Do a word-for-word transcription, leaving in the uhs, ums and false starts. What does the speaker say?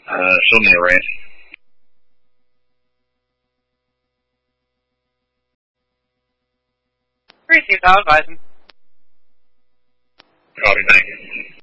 Uh, show me a range. Received, I'll advise him. Copy, thank you.